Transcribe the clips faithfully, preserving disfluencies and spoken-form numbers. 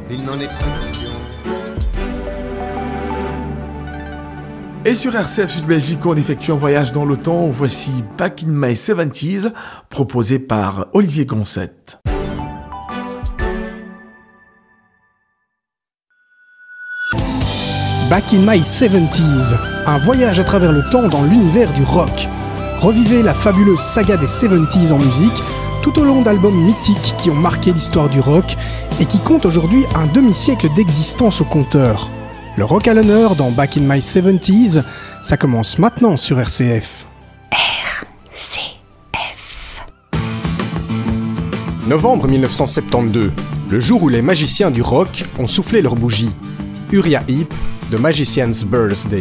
il n'en est pas question. Et sur R C F Sud Belgique, on effectue un voyage dans le temps. Voici Back in My seventies, proposé par Olivier Goncette. Back in My seventies, un voyage à travers le temps dans l'univers du rock. Revivez la fabuleuse saga des soixante-dix en musique, tout au long d'albums mythiques qui ont marqué l'histoire du rock et qui comptent aujourd'hui un demi-siècle d'existence au compteur. Le rock à l'honneur dans Back in My seventies, ça commence maintenant sur R C F. R C F. Novembre dix-neuf cent soixante-douze, le jour où les magiciens du rock ont soufflé leur bougie. Uriah Heep, The Magician's Birthday.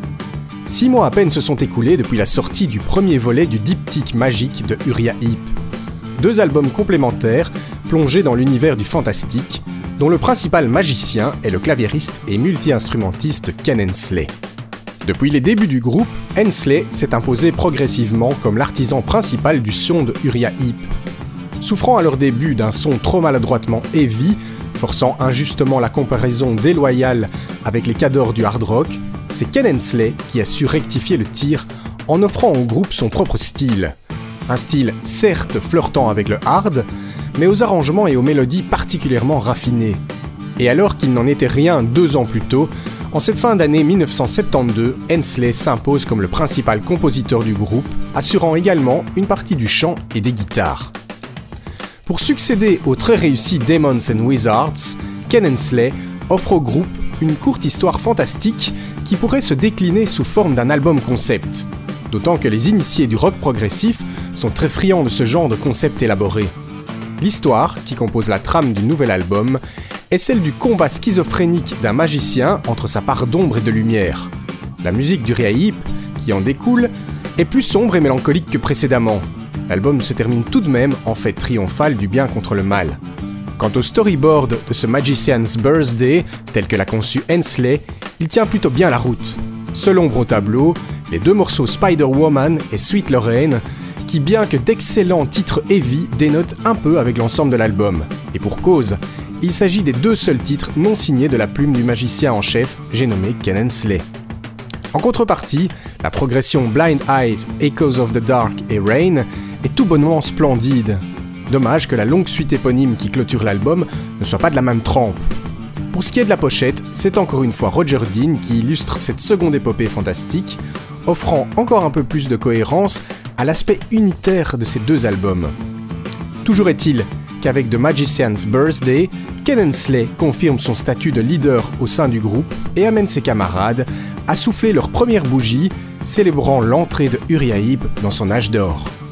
Six mois à peine se sont écoulés depuis la sortie du premier volet du diptyque magique de Uriah Heep. Deux albums complémentaires plongés dans l'univers du fantastique, dont le principal magicien est le claviériste et multi-instrumentiste Ken Hensley. Depuis les débuts du groupe, Hensley s'est imposé progressivement comme l'artisan principal du son de Uriah Heep. Souffrant à leur début d'un son trop maladroitement heavy, forçant injustement la comparaison déloyale avec les cadors du hard rock, c'est Ken Hensley qui a su rectifier le tir en offrant au groupe son propre style. Un style certes flirtant avec le hard, mais aux arrangements et aux mélodies particulièrement raffinés. Et alors qu'il n'en était rien deux ans plus tôt, en cette fin d'année dix-neuf cent soixante-douze, Hensley s'impose comme le principal compositeur du groupe, assurant également une partie du chant et des guitares. Pour succéder au très réussi Demons and Wizards, Ken Hensley offre au groupe une courte histoire fantastique qui pourrait se décliner sous forme d'un album concept. D'autant que les initiés du rock progressif sont très friands de ce genre de concept élaboré. L'histoire, qui compose la trame du nouvel album, est celle du combat schizophrénique d'un magicien entre sa part d'ombre et de lumière. La musique d'Uriah Heep, qui en découle, est plus sombre et mélancolique que précédemment. L'album se termine tout de même en fête triomphale du bien contre le mal. Quant au storyboard de ce Magician's Birthday, tel que l'a conçu Hensley, il tient plutôt bien la route. Seul ombre au tableau, les deux morceaux Spider-Woman et Sweet Lorraine, qui bien que d'excellents titres heavy, dénotent un peu avec l'ensemble de l'album. Et pour cause, il s'agit des deux seuls titres non signés de la plume du magicien en chef, j'ai nommé Ken Hensley. En contrepartie, la progression Blind Eyes, Echoes of the Dark et Rain est tout bonnement splendide. Dommage que la longue suite éponyme qui clôture l'album ne soit pas de la même trempe. Pour ce qui est de la pochette, c'est encore une fois Roger Dean qui illustre cette seconde épopée fantastique, offrant encore un peu plus de cohérence à l'aspect unitaire de ces deux albums. Toujours est-il qu'avec The Magician's Birthday, Ken Hensley confirme son statut de leader au sein du groupe et amène ses camarades à souffler leur première bougie, célébrant l'entrée de Uriah Heep dans son âge d'or.